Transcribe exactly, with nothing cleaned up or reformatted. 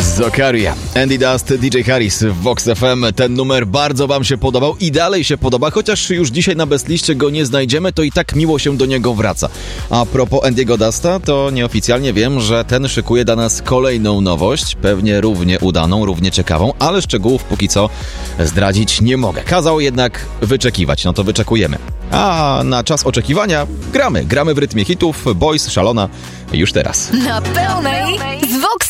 Zokaria, Andy Dust, D J Harris w Vox F M. Ten numer bardzo wam się podobał i dalej się podoba, chociaż już dzisiaj na bestliście go nie znajdziemy, to i tak miło się do niego wraca. A propos Andy'ego Dusta, to nieoficjalnie wiem, że ten szykuje dla nas kolejną nowość, pewnie równie udaną, równie ciekawą, ale szczegółów póki co zdradzić nie mogę. Kazał jednak wyczekiwać, no to wyczekujemy. A na czas oczekiwania gramy, gramy w rytmie hitów. Boys, Szalona, już teraz. Na pełnej z Vox